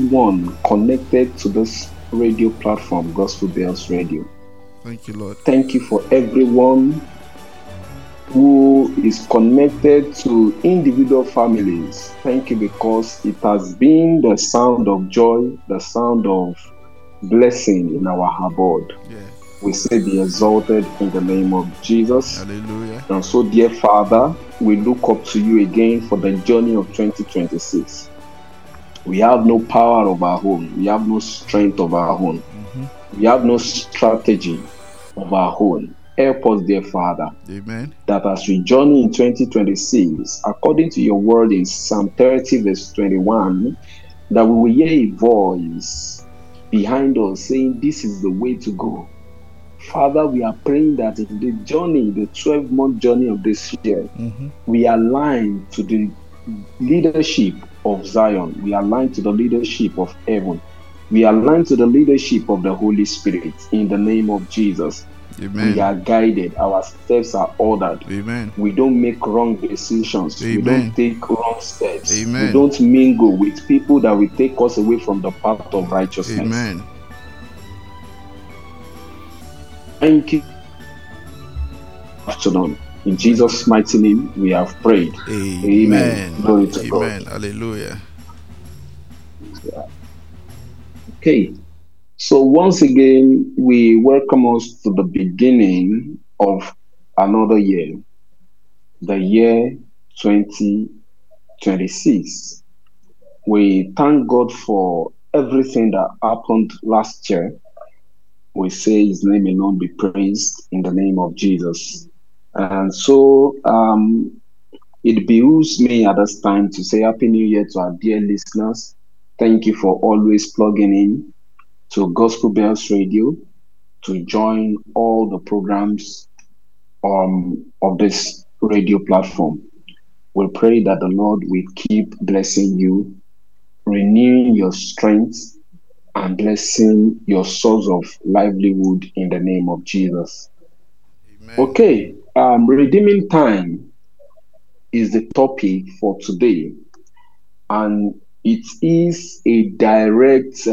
everyone connected to this radio platform, Gospel Bells Radio. Thank you, Lord. Thank you for everyone who is connected to individual families. Thank you, because it has been the sound of joy, the sound of blessing in our abode. Yeah. We say be exalted in the name of Jesus. Hallelujah. And so, dear Father, we look up to you again for the journey of 2026. We have no power of our own. We have no strength of our own. We have no strategy of our own. Help us, dear Father, Amen. that as we journey in 2026, according to your word in Psalm 30, verse 21, that we will hear a voice behind us saying, this is the way to go. Father, we are praying that in the journey, the 12-month journey of this year, we align to the leadership of Zion. We align to the leadership of heaven. We align to the leadership of the Holy Spirit in the name of Jesus. Amen. We are guided. Our steps are ordered. Amen. We don't make wrong decisions. Amen. We don't take wrong steps. Amen. We don't mingle with people that will take us away from the path of righteousness. Amen. Thank you. Afternoon. In Jesus' mighty name, we have prayed. Amen. Glory to Amen. God. Hallelujah. Okay. So once again, we welcome us to the beginning of another year, the year 2026. We thank God for everything that happened last year. We say his name alone be praised in the name of Jesus. And so it behooves me at this time to say Happy New Year to our dear listeners. Thank you for always plugging in to Gospel Bells Radio to join all the programs of this radio platform. We pray that the Lord will keep blessing you, renewing your strength, and blessing your source of livelihood in the name of Jesus. Amen. Okay, redeeming time is the topic for today, and it is a direct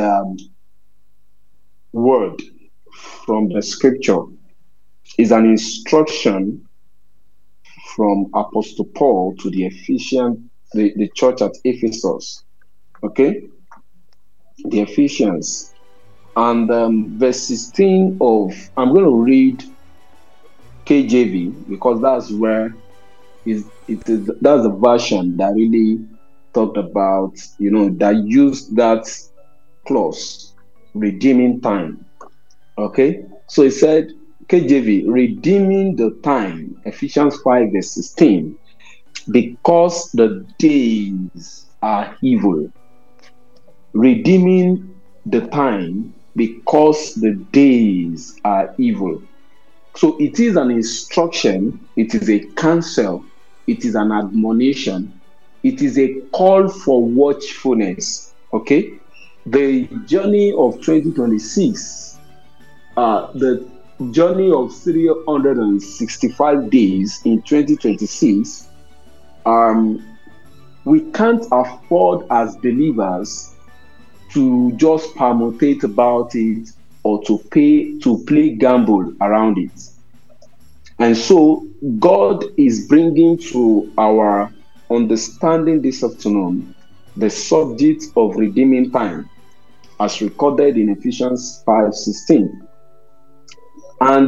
word from the scripture. Is an instruction from Apostle Paul to the Ephesians, the church at Ephesus. Okay, the Ephesians, and verse 16 of, I'm going to read KJV because that's where that's the version that really talked about, that used that clause, redeeming time. Okay, so it said, KJV, redeeming the time, Ephesians 5 verse 16, because the days are evil. Redeeming the time because the days are evil. So it is an instruction, it is a counsel, it is an admonition, it is a call for watchfulness. Okay, the journey of 2026, the journey of 365 days in 2026, we can't afford as believers to just permutate about it or to play gamble around it. And so God is bringing to our understanding this afternoon the subject of redeeming time as recorded in Ephesians 5:16. And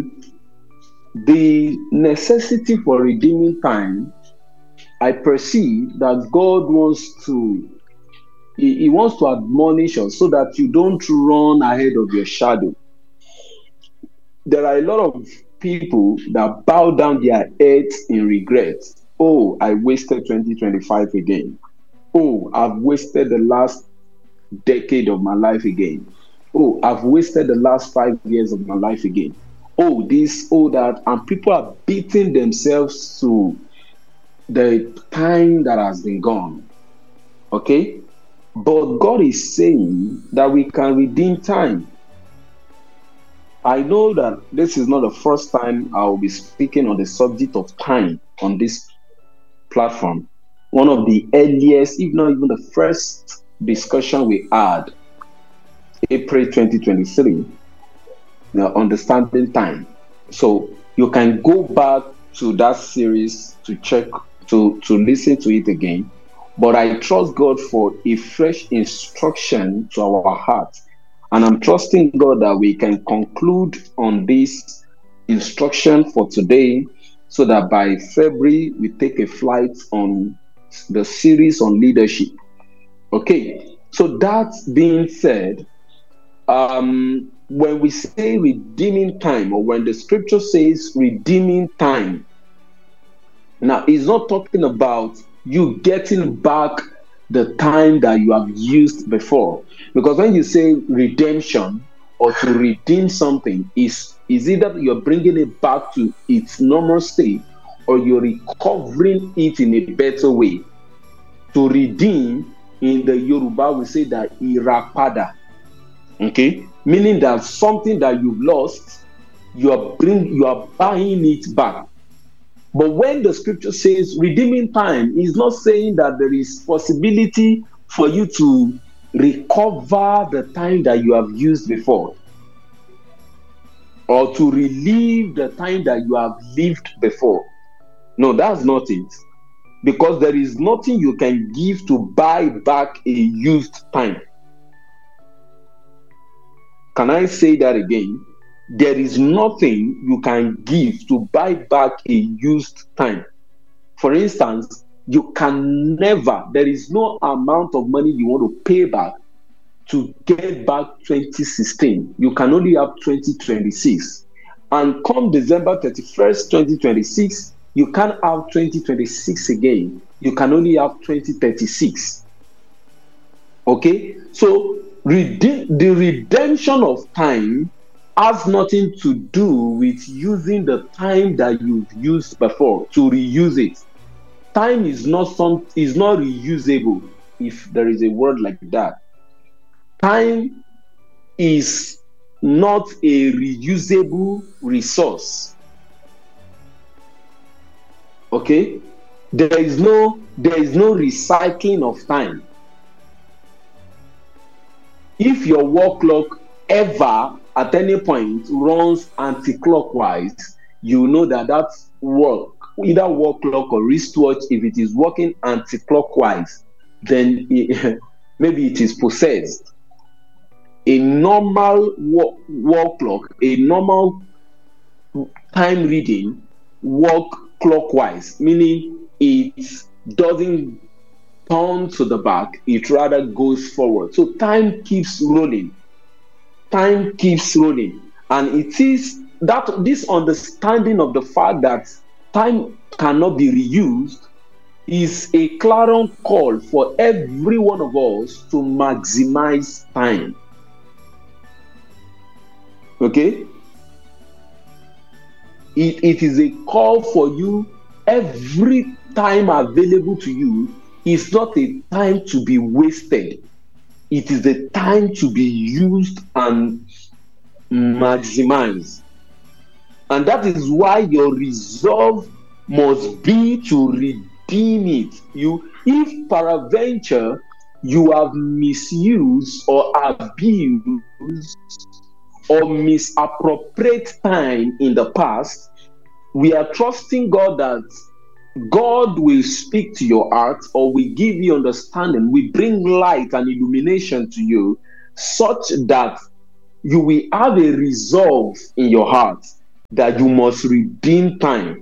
the necessity for redeeming time, I perceive that God wants to He wants to admonish us so that you don't run ahead of your shadow. There are a lot of people that bow down their heads in regret. Oh, I wasted 2025 again. Oh, I've wasted the last decade of my life again. Oh, I've wasted the last 5 years of my life again. Oh, this, oh, that. And people are beating themselves to the time that has been gone. Okay? But God is saying that we can redeem time. I know that this is not the first time I will be speaking on the subject of time on this platform. One of the earliest, if not even the first discussion we had April 2023, understanding time. So you can go back to that series to check, to listen to it again. But I trust God for a fresh instruction to our hearts. And I'm trusting God that we can conclude on this instruction for today, so that by February we take a flight on the series on leadership. Okay, so that being said, when we say redeeming time, or when the scripture says redeeming time, now it's not talking about you getting back the time that you have used before. Because when you say redemption, or to redeem something, is either you're bringing it back to its normal state, or you're recovering it in a better way. To redeem, in the Yoruba, we say that irapada. Okay, meaning that something that you've lost, you are buying it back. But when the scripture says redeeming time, is not saying that there is possibility for you to recover the time that you have used before, or to relive the time that you have lived before. No, that's not it. Because there is nothing you can give to buy back a used time. Can I say that again? There is nothing you can give to buy back a used time. For instance, you can never, there is no amount of money you want to pay back to get back 2016. You can only have 2026. And come December 31st, 2026, you can't have 2026 again. You can only have 2036. Okay? So the redemption of time has nothing to do with using the time that you've used before to reuse it. Time is not reusable, if there is a word like that. Time is not a reusable resource. Okay? There is no recycling of time. If your work clock ever at any point runs anti-clockwise, you know that work, either work clock or wristwatch, if it is working anti-clockwise, then maybe it is possessed. A normal work clock, a normal time reading, work clockwise, meaning it doesn't turn to the back, it rather goes forward. So time keeps rolling. Time keeps rolling. And it is that this understanding of the fact that time cannot be reused is a clarion call for every one of us to maximize time. Okay? It is a call for you. Every time available to you is not a time to be wasted. It is a time to be used and maximized. And that is why your resolve must be to redeem it. If peradventure you have misused or abused or misappropriate time in the past, we are trusting God that God will speak to your heart, or will give you understanding, will bring light and illumination to you, such that you will have a resolve in your heart that you must redeem time.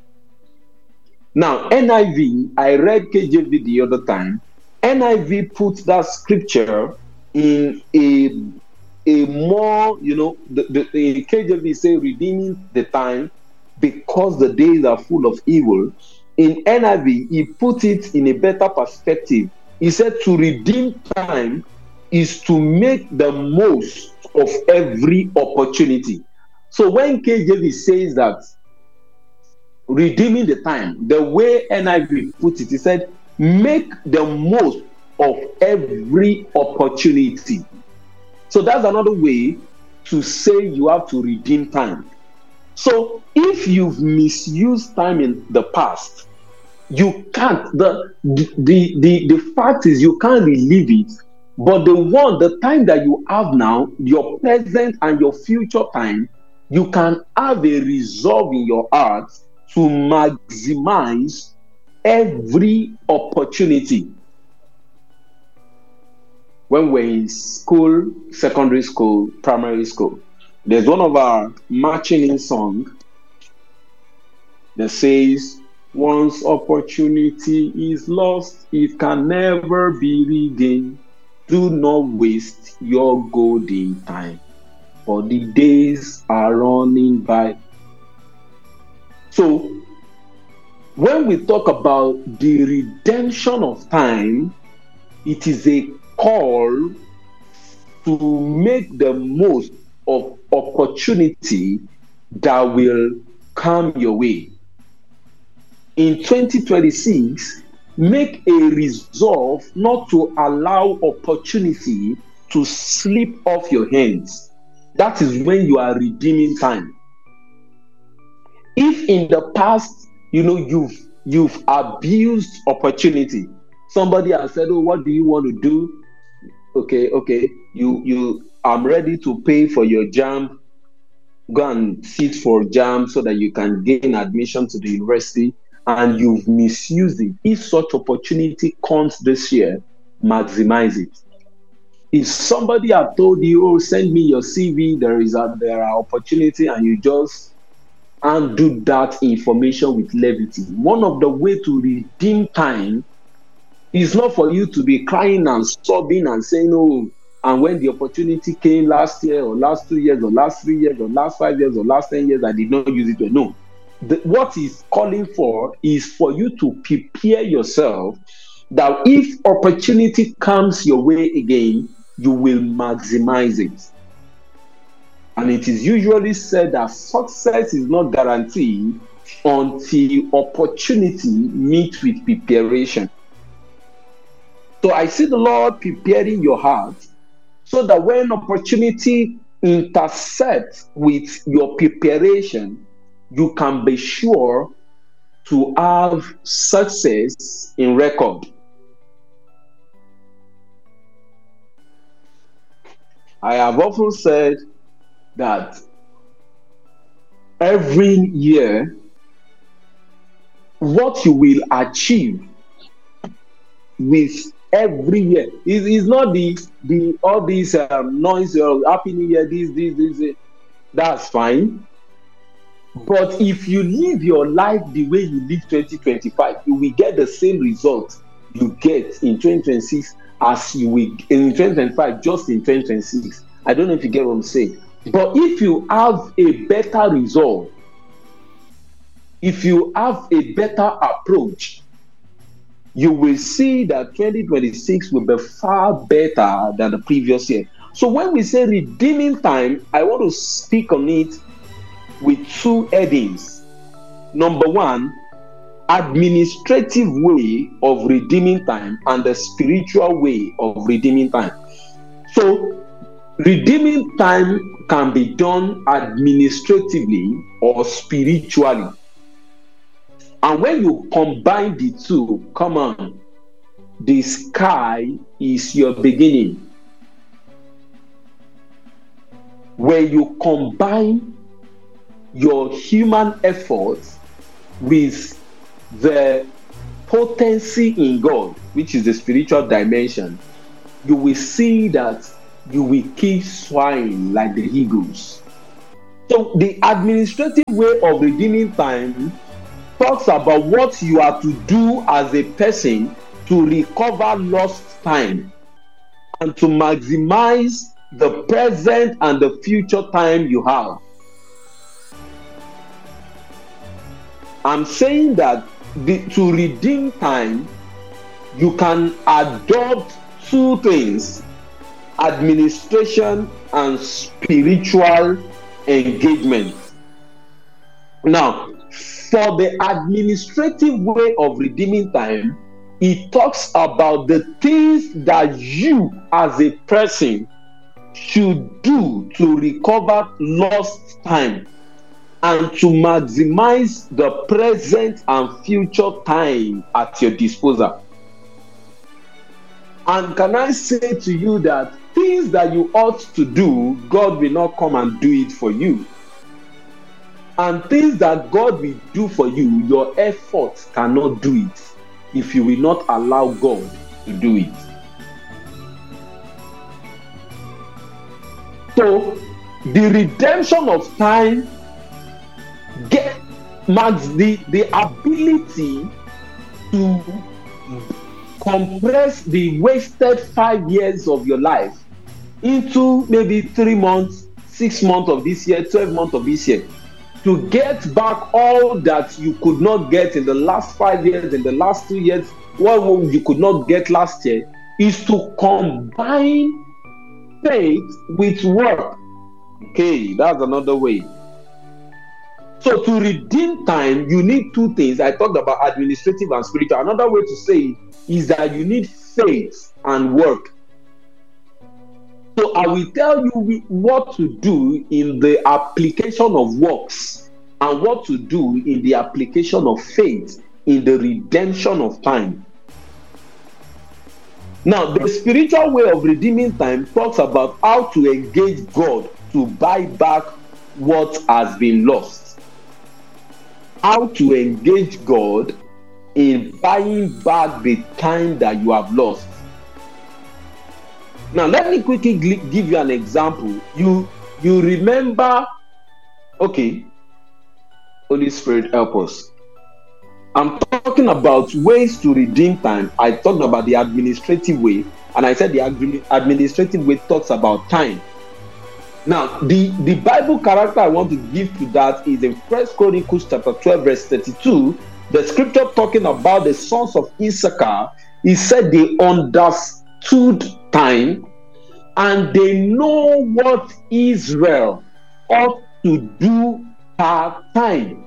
Now, NIV, I read KJV the other time. NIV puts that scripture in a more, the KJV say redeeming the time because the days are full of evil. In NIV, he put it in a better perspective. He said to redeem time is to make the most of every opportunity. So when KJV says that redeeming the time, the way NIV put it, he said make the most of every opportunity. So that's another way to say you have to redeem time. So if you've misused time in the past, You can't. The fact is you can't relive it. But the time that you have now, your present and your future time, you can have a resolve in your heart to maximize every opportunity. When we're in school, secondary school, primary school, there's one of our marching in song that says, once opportunity is lost, it can never be regained. Do not waste your golden time, for the days are running by. So, when we talk about the redemption of time, it is a call to make the most of opportunity that will come your way. In 2026, make a resolve not to allow opportunity to slip off your hands. That is when you are redeeming time. If in the past, you've abused opportunity, somebody has said, "Oh, what do you want to do?" Okay, I'm ready to pay for your JAMB. Go and sit for JAMB so that you can gain admission to the university, and you've misused it. If such opportunity comes this year, maximize it. If somebody had told you, "Oh, send me your CV, there are opportunity," and you just undo that information with levity, one of the way to redeem time is not for you to be crying and sobbing and saying, "Oh, and when the opportunity came last year or last 2 years or last 3 years or last 5 years or last 10 years, I did not use it." Well, no. What he's calling for is for you to prepare yourself that if opportunity comes your way again, you will maximize it. And it is usually said that success is not guaranteed until opportunity meets with preparation. So I see the Lord preparing your heart so that when opportunity intersects with your preparation, you can be sure to have success in record. I have often said that every year, what you will achieve with every year is not the all these noise of Happy New Year, this, that's fine. But if you live your life the way you live 2025, you will get the same result you get in 2026 as you will in 2025, just in 2026. I don't know if you get what I'm saying. But if you have a better result, if you have a better approach, you will see that 2026 will be far better than the previous year. So when we say redeeming time, I want to speak on it with two headings. Number one, administrative way of redeeming time and the spiritual way of redeeming time. So redeeming time can be done administratively or spiritually. And when you combine the two, come on, the sky is your beginning. When you combine your human efforts with the potency in God, which is the spiritual dimension, you will see that you will keep soaring like the eagles. So the administrative way of redeeming time talks about what you are to do as a person to recover lost time and to maximize the present and the future time you have. I'm saying that to redeem time, you can adopt two things: administration and spiritual engagement. Now, for the administrative way of redeeming time, it talks about the things that you as a person should do to recover lost time. and to maximize the present and future time at your disposal. And can I say to you that things that you ought to do, God will not come and do it for you. And things that God will do for you, your efforts cannot do it if you will not allow God to do it. So, the redemption of time marks the ability to compress the wasted 5 years of your life into maybe 3 months, 6 months of this year, 12 months of this year, to get back all that you could not get in the last 5 years, in the last 2 years, what you could not get last year, is to combine faith with work. Okay, that's another way. So to redeem time, you need two things. I talked about administrative and spiritual. Another way to say it is that you need faith and work. So I will tell you what to do in the application of works and what to do in the application of faith in the redemption of time. Now, the spiritual way of redeeming time talks about how to engage God to buy back what has been lost. How to engage God in buying back the time that you have lost. Now, let me quickly give you an example. You remember, okay, Holy Spirit, help us. I'm talking about ways to redeem time. I talked about the administrative way, and I said the administrative way talks about time. Now, the Bible character I want to give to that is in 1 Chronicles chapter 12, verse 32. The scripture talking about the sons of Issachar, he said they understood time and they know what Israel ought to do per time.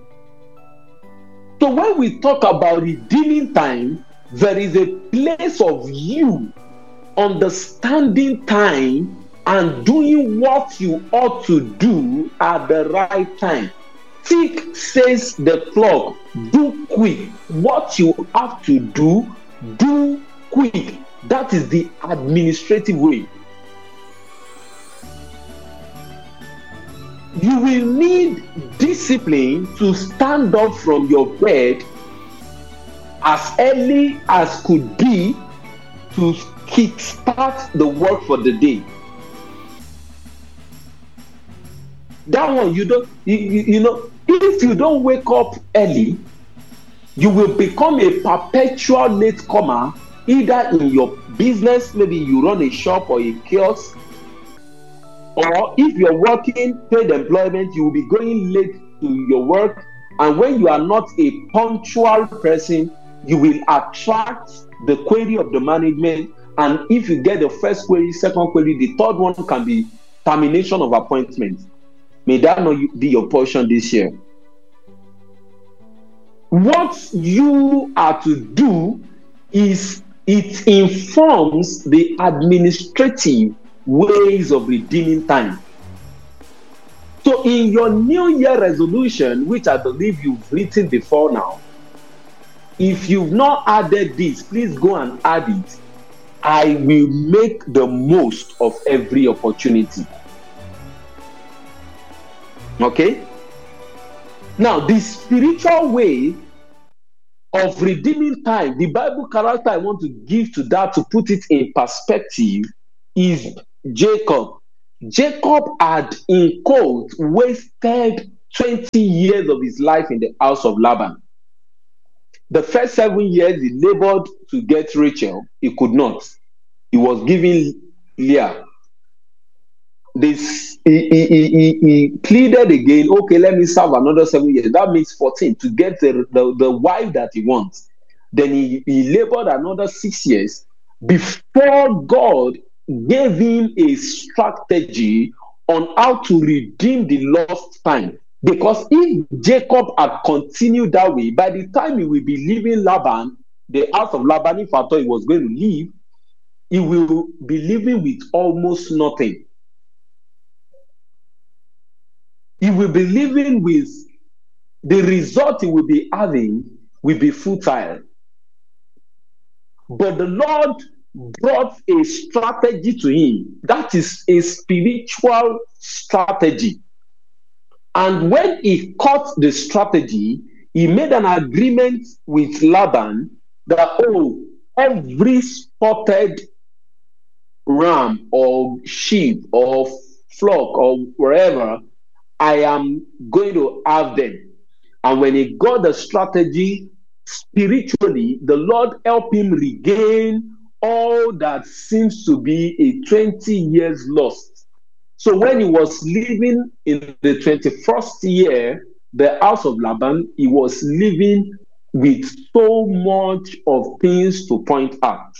So when we talk about redeeming time, there is a place of you understanding time and doing what you ought to do at the right time. Tick, says the clock, do quick. What you have to do quick. That is the administrative way. You will need discipline to stand up from your bed as early as could be to kickstart the work for the day. That one, you know, if you don't wake up early, you will become a perpetual latecomer, either in your business, maybe you run a shop or a kiosk, or if you're working paid employment, you will be going late to your work. And when you are not a punctual person, you will attract the query of the management. And if you get the first query, second query, the third one can be termination of appointment. May that not be your portion this year. What you are to do is it informs the administrative ways of redeeming time. So in your New Year resolution, which I believe you've written before now, if you've not added this, please go and add it. I will make the most of every opportunity. Okay? Now, the spiritual way of redeeming time, the Bible character I want to give to that to put it in perspective is Jacob. Jacob had, in quotes, wasted 20 years of his life in the house of Laban. The first 7 years he labored to get Rachel. He could not. He was giving Leah. He pleaded again, okay, let me serve another 7 years. That means 14 to get the wife that he wants. Then he labored another 6 years before God gave him a strategy on how to redeem the lost time. Because if Jacob had continued that way, by the time he will be leaving Laban, the house of Laban, if I thought he was going to leave, he will be living with almost nothing. he will be living with the result he will be having will be futile. But the Lord brought a strategy to him. That is a spiritual strategy. And when he caught the strategy, he made an agreement with Laban that, oh, every spotted ram or sheep or flock or wherever, I am going to have them. And when he got the strategy, spiritually, the Lord helped him regain all that seems to be a 20 years lost. So when he was living in the 21st year, the house of Laban, he was living with so much of things to point out.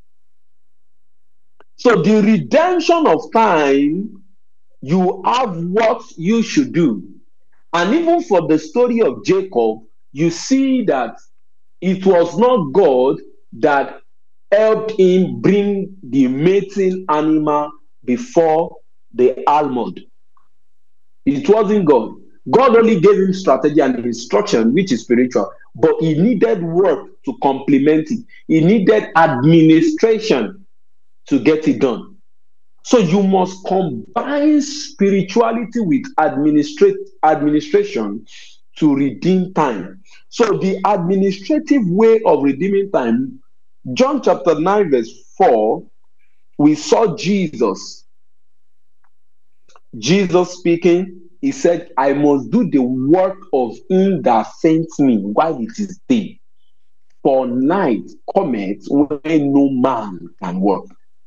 So the redemption of time, you have what you should do. And even for the story of Jacob, you see that it was not God that helped him bring the mating animal before the almond. It wasn't God. God only gave him strategy and instruction, which is spiritual, but he needed work to complement it. He needed administration to get it done. So you must combine spirituality with administration to redeem time. So the administrative way of redeeming time, John chapter 9, verse 4, we saw Jesus speaking. He said, I must do the work of him that sent me while it is day. For night cometh when no man can work.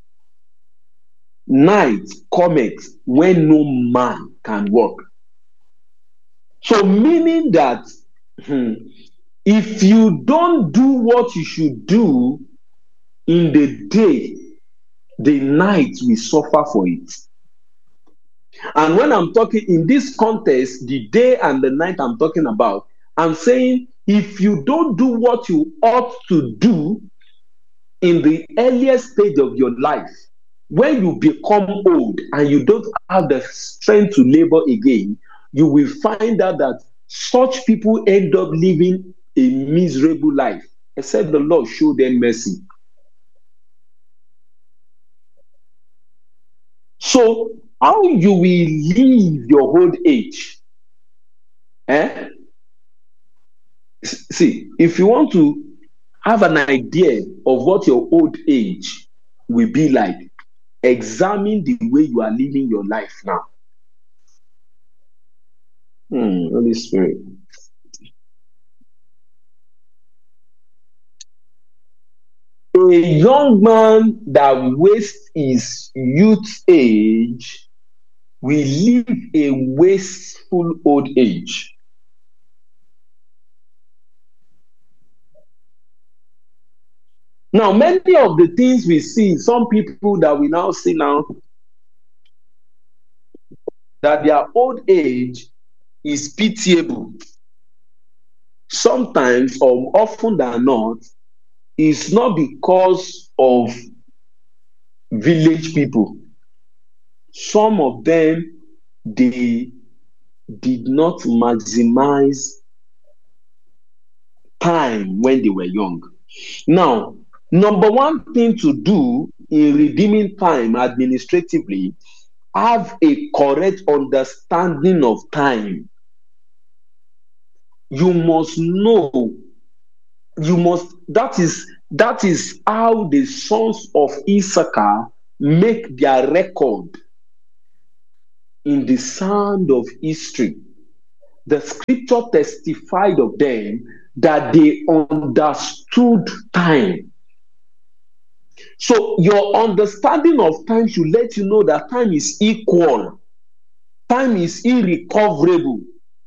Night cometh when no man can work. So meaning that if you don't do what you should do in the day, the night will suffer for it. And when I'm talking in this context, the day and the night I'm talking about, I'm saying if you don't do what you ought to do in the earliest stage of your life, when you become old and you don't have the strength to labor again, you will find out that such people end up living a miserable life, except the Lord show them mercy. So, how you will live your old age? See, if you want to have an idea of what your old age will be like, examine the way you are living your life now. Holy Spirit. A young man that wastes his youth age will live a wasteful old age. Now, many of the things we see, some people that we now see now, that their old age is pitiable. Sometimes, or often than not, it's not because of village people. Some of them, they did not maximize time when they were young. Now, number one thing to do in redeeming time administratively, have a correct understanding of time. You must know. That is how the sons of Issachar make their record in the sand of history. The scripture testified of them that they understood time. So your understanding of time should let you know that time is equal. Time is irrecoverable.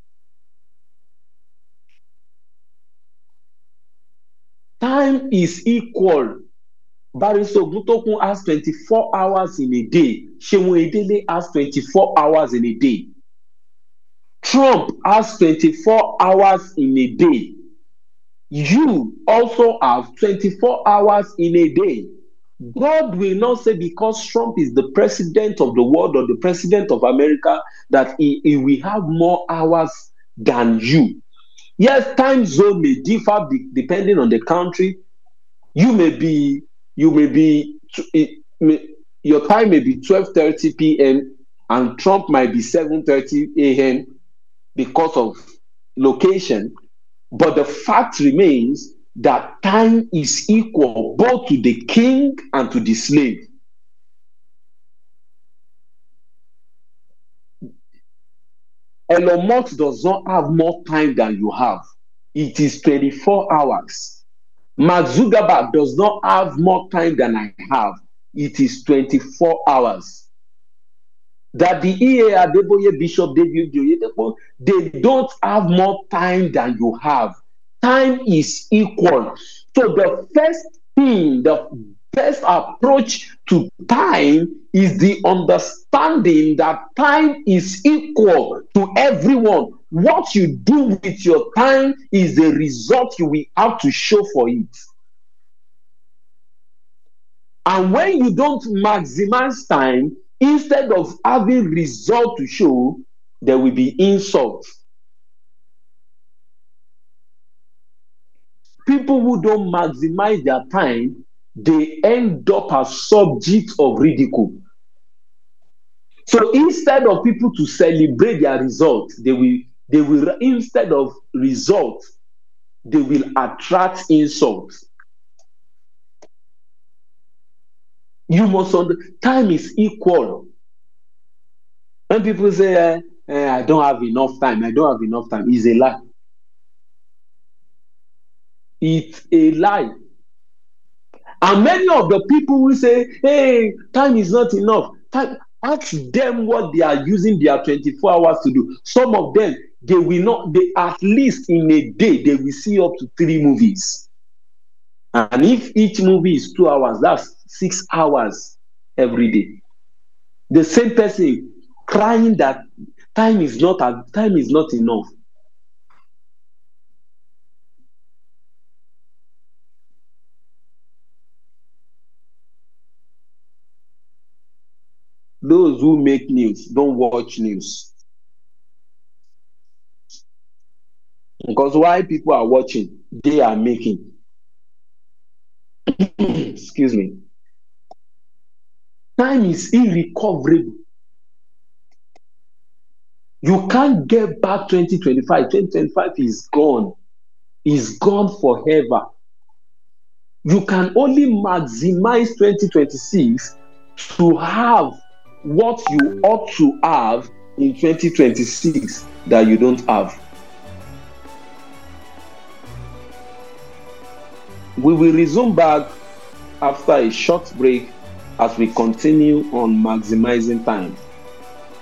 Time is equal. Barrister Oguntokun has 24 hours in a day. Seun Oyedele has 24 hours in a day. Trump has 24 hours in a day. You also have 24 hours in a day. God will not say because Trump is the president of the world or the president of America that he will have more hours than you. Yes, time zone may differ depending on the country. You may be, your time may be 12:30 p.m. and Trump might be 7:30 a.m. because of location. But the fact remains that time is equal both to the king and to the slave. Elon Musk does not have more time than you have. It is 24 hours. Mark Zuckerberg does not have more time than I have. It is 24 hours. That the EA Adeboye Bishop David Oyedepo, they don't have more time than you have. Time is equal. So the first thing, the best approach to time is the understanding that time is equal to everyone. What you do with your time is the result you will have to show for it. And when you don't maximize time, instead of having result to show, there will be insults. People who don't maximize their time, they end up as subjects of ridicule. So instead of people to celebrate their results, they will instead of results, they will attract insults. You must understand, time is equal. When people say, I don't have enough time, it's a lie. It's a lie. And many of the people will say, hey, time is not enough. Ask them what they are using their 24 hours to do. Some of them, they will not, at least in a day, they will see up to 3 movies. And if each movie is 2 hours, that's 6 hours every day. The same person crying that time is not enough. Those who make news don't watch news. Because while people are watching, they are making. Excuse me. Time is irrecoverable. You can't get back 2025. 2025 is gone. It's gone forever. You can only maximize 2026 to have what you ought to have in 2026 that you don't have. We will resume back after a short break as we continue on maximizing time.